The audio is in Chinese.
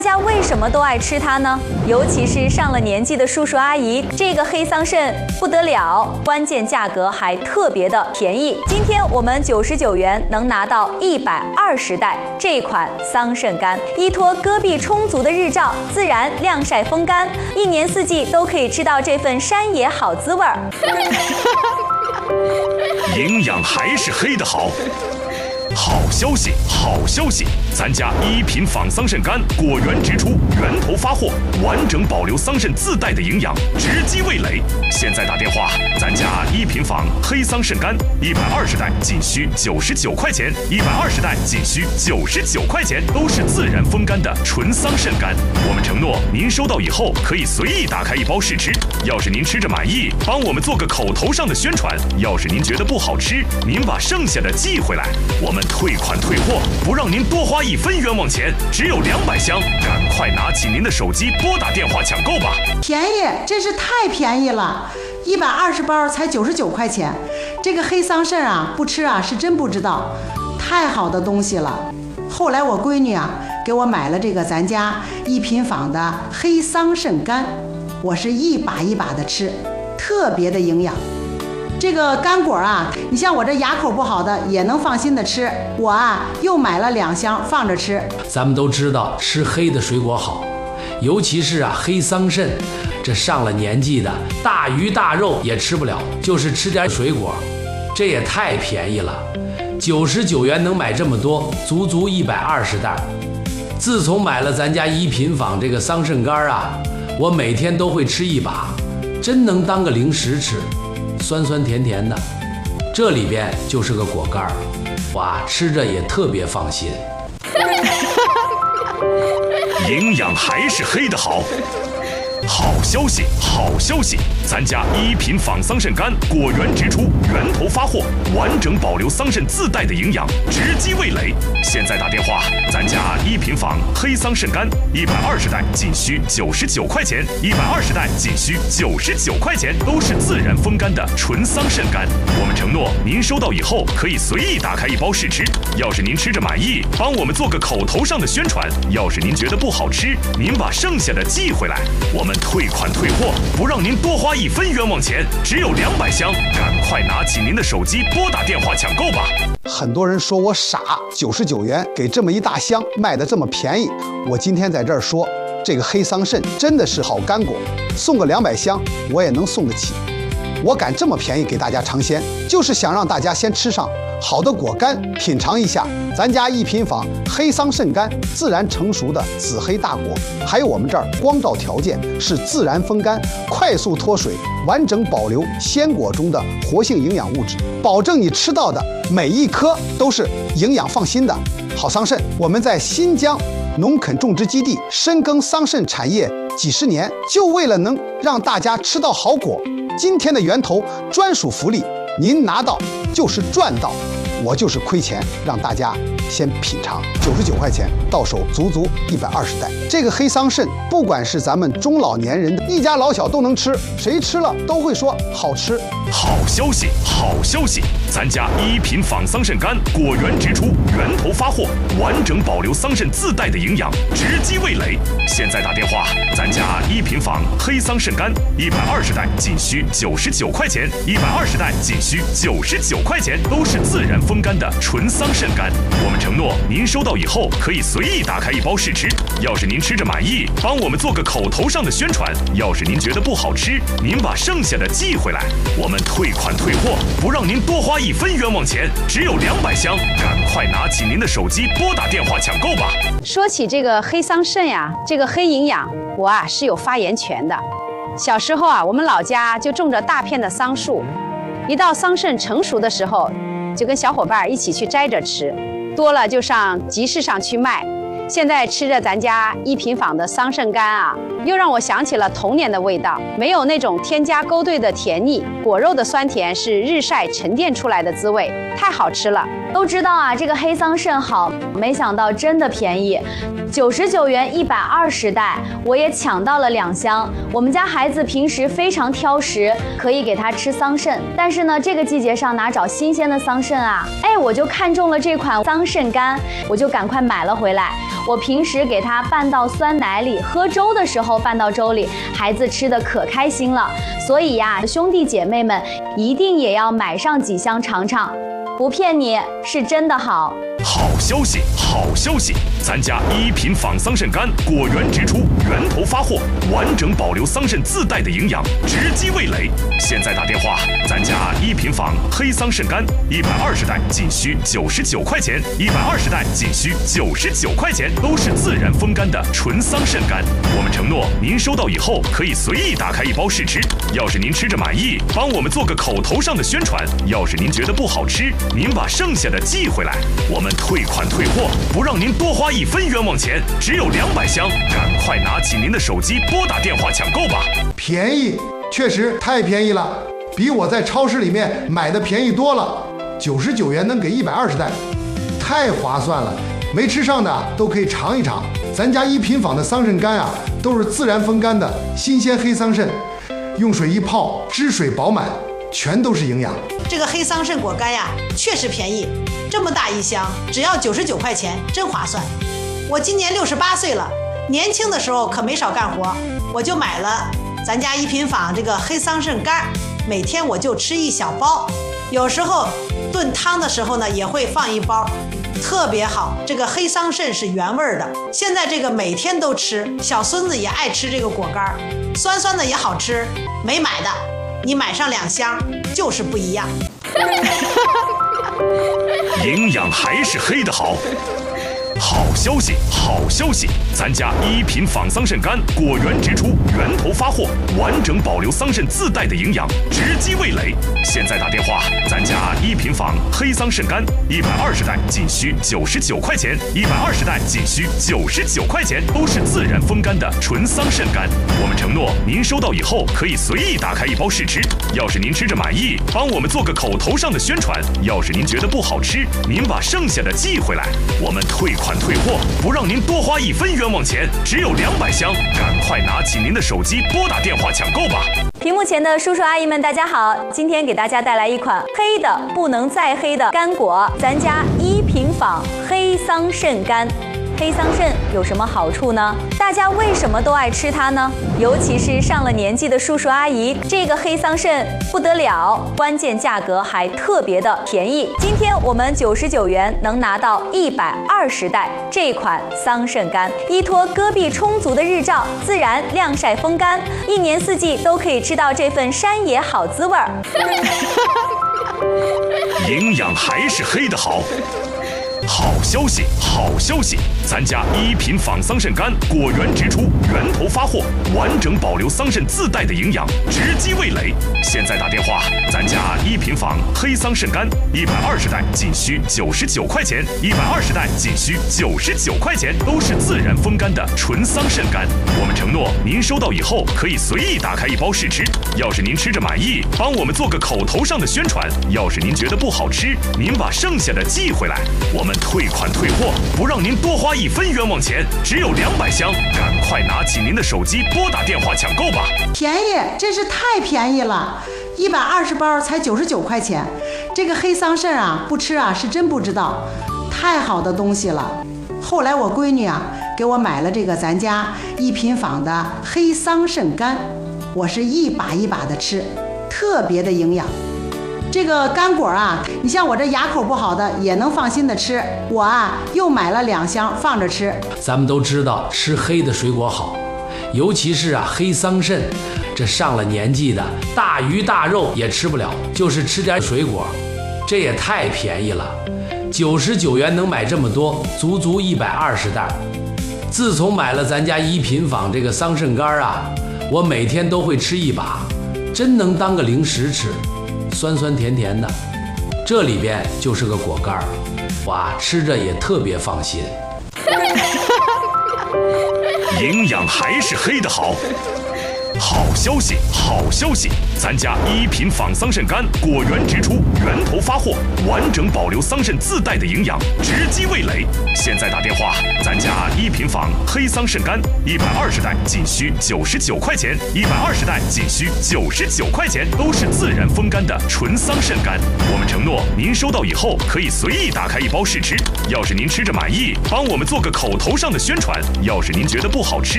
大家为什么都爱吃它呢？尤其是上了年纪的叔叔阿姨，这个黑桑葚不得了，关键价格还特别的便宜。今天我们99元能拿到120袋这款桑葚干，依托戈壁充足的日照，自然晾晒风干，一年四季都可以吃到这份山野好滋味儿。 营养还是黑的好。好消息，好消息！咱家一品仿桑葚干果园直出，源头发货，完整保留桑葚自带的营养，直击味蕾。现在打电话，咱家一品仿黑桑葚干120袋仅需99块钱，120袋仅需99块钱，都是自然风干的纯桑葚干。我们承诺，您收到以后可以随意打开一包试吃。要是您吃着满意，帮我们做个口头上的宣传；要是您觉得不好吃，您把剩下的寄回来，我们退款退货，不让您多花1分冤枉钱，只有200箱，赶快拿起您的手机拨打电话抢购吧！ 便宜，真是太便宜了，120包才99块钱。这个黑桑葚啊，不吃啊是真不知道，太好的东西了。后来我闺女啊给我买了这个咱家一品坊的黑桑葚干，我是一把一把的吃，特别的营养。这个干果啊，你像我这牙口不好的也能放心的吃。我啊又买了2箱放着吃。 咱们都知道吃黑的水果好，尤其是啊黑桑葚，这上了年纪的大鱼大肉也吃不了，就是吃点水果，这也太便宜了。99元能买这么多，足足120袋。自从买了咱家一品坊这个桑葚干啊，我每天都会吃1把，真能当个零食吃。酸酸甜甜的，这里边就是个果干儿，哇，吃着也特别放心。 营养还是黑的好。好消息，好消息！咱家一品仿桑葚干果园直出，源头发货，完整保留桑葚自带的营养，直击味蕾。现在打电话，咱家一品仿黑桑葚干120袋仅需99块钱，120袋仅需99块钱，都是自然风干的纯桑葚干。我们承诺，您收到以后可以随意打开一包试吃。要是您吃着满意，帮我们做个口头上的宣传；要是您觉得不好吃，您把剩下的寄回来，我们退款退货，不让您多花1分冤枉钱，只有200箱，赶快拿起您的手机拨打电话抢购吧！ 很多人说我傻，99元给这么一大箱卖得这么便宜。我今天在这儿说，这个黑桑葚真的是好干果，送个200箱我也能送得起。我敢这么便宜给大家尝鲜，就是想让大家先吃上好的果干，品尝一下咱家一品坊黑桑葚干自然成熟的紫黑大果，还有我们这儿光照条件是自然风干，快速脱水，完整保留鲜果中的活性营养物质，保证你吃到的每一颗都是营养放心的好桑葚。我们在新疆农垦种植基地深耕桑葚产业几十年，就为了能让大家吃到好果。今天的源头专属福利，您拿到就是赚到，我就是亏钱，让大家先品尝。99块钱到手足足120袋。这个黑桑葚，不管是咱们中老年人，一家老小都能吃，谁吃了都会说好吃。 好消息，好消息！咱家一品仿桑葚干果园直出，源头发货，完整保留桑葚自带的营养，直击味蕾。现在打电话，咱家一品仿黑桑葚干120袋仅需99块钱，120袋仅需99块钱，都是自然风干的纯桑葚干。我们承诺，您收到以后可以随意打开一包试吃。要是您吃着满意，帮我们做个口头上的宣传；要是您觉得不好吃，您把剩下的寄回来，我们退款退货，不让您多花1分冤枉钱，只有200箱，赶快拿起您的手机拨打电话抢购吧！ 说起这个黑桑葚呀，这个黑营养，我啊是有发言权的。小时候啊，我们老家就种着大片的桑树，一到桑葚成熟的时候，就跟小伙伴一起去摘着吃，多了就上集市上去卖。现在吃着咱家一品坊的桑葚干啊，又让我想起了童年的味道，没有那种添加勾兑的甜腻，果肉的酸甜是日晒沉淀出来的滋味，太好吃了。 都知道啊，这个黑桑葚好，没想到真的便宜，99元120袋，我也抢到了2箱。我们家孩子平时非常挑食，可以给他吃桑葚，但是呢，这个季节上哪找新鲜的桑葚啊？哎，我就看中了这款桑葚干，我就赶快买了回来。我平时给它拌到酸奶里，喝粥的时候拌到粥里，孩子吃的可开心了。所以呀，兄弟姐妹们一定也要买上几箱尝尝，不骗你，是真的好。 好消息，好消息！咱家1品仿桑葚干果园直出，源头发货，完整保留桑葚自带的营养，直击味蕾。现在打电话，咱家1品仿黑桑葚干120袋仅需99块钱，120袋仅需99块钱，都是自然风干的纯桑葚干。我们承诺，您收到以后可以随意打开1包试吃。要是您吃着满意，帮我们做个口头上的宣传；要是您觉得不好吃，您把剩下的寄回来，我们退款退货，不让您多花1分冤枉钱，只有200箱，赶快拿起您的手机拨打电话抢购吧！ 便宜，确实太便宜了，比我在超市里面买的便宜多了。99元能给120袋，太划算了。没吃上的都可以尝一尝，咱家1品坊的桑葚干啊，都是自然风干的新鲜黑桑葚，用水一泡，汁水饱满，全都是营养。 这个黑桑葚果干呀，确实便宜，这么大一箱，只要99块钱，真划算。我今年68岁了，年轻的时候可没少干活，我就买了咱家1品坊这个黑桑葚干，每天我就吃1小包，有时候炖汤的时候呢，也会放1包，特别好。这个黑桑葚是原味的，现在这个每天都吃，小孙子也爱吃这个果干，酸酸的也好吃。没买的，你买上2箱就是不一样。 营养还是黑的好。好消息，好消息！咱家1品仿桑葚干果园直出，源头发货，完整保留桑葚自带的营养，直击味蕾。现在打电话，咱家1品仿黑桑葚干120袋仅需99块钱，120袋仅需99块钱，都是自然风干的纯桑葚干。我们承诺，您收到以后可以随意打开1包试吃。要是您吃着满意，帮我们做个口头上的宣传；要是您觉得不好吃，您把剩下的寄回来，我们退款退货，不让您多花1分冤枉钱，只有200箱，赶快拿起您的手机拨打电话抢购吧！ 屏幕前的叔叔阿姨们，大家好，今天给大家带来一款黑的不能再黑的干果，咱家1品坊黑桑葚干。黑桑葚有什么好处呢？大家为什么都爱吃它呢？尤其是上了年纪的叔叔阿姨，这个黑桑葚不得了，关键价格还特别的便宜。今天我们99元能拿到120袋这款桑葚干，依托戈壁充足的日照，自然晾晒风干，1年4季都可以吃到这份山野好滋味儿。 营养还是黑的好。好消息，好消息！咱家1品仿桑葚干果园直出，源头发货，完整保留桑葚自带的营养，直击味蕾。现在打电话，咱家1品仿黑桑葚干120袋仅需99块钱，120袋仅需99块钱，都是自然风干的纯桑葚干。我们承诺，您收到以后可以随意打开1包试吃。要是您吃着满意，帮我们做个口头上的宣传；要是您觉得不好吃，您把剩下的寄回来，我们退款退货，不让您多花1分冤枉钱，只有200箱，赶快拿起您的手机拨打电话抢购吧！ 便宜，真是太便宜了，120包才99块钱。这个黑桑葚啊，不吃啊是真不知道，太好的东西了。后来我闺女啊给我买了这个咱家1品坊的黑桑葚干，我是一把一把的吃，特别的营养。这个干果啊，你像我这牙口不好的也能放心的吃。我啊又买了2箱放着吃。 咱们都知道吃黑的水果好，尤其是黑桑葚，这上了年纪的大鱼大肉也吃不了，就是吃点水果，这也太便宜了。99元能买这么多，足足120袋。自从买了咱家1品坊这个桑葚干啊，我每天都会吃1把，真能当个零食吃。酸酸甜甜的，这里边就是个果干，哇，吃着也特别放心。 营养还是黑的好。 好消息，好消息！咱家1品仿桑葚干果园直出，源头发货，完整保留桑葚自带的营养，直击味蕾。现在打电话，咱家1品仿黑桑葚干120袋仅需99块钱，120袋仅需99块钱，都是自然风干的纯桑葚干。我们承诺，您收到以后可以随意打开1包试吃。要是您吃着满意，帮我们做个口头上的宣传；要是您觉得不好吃，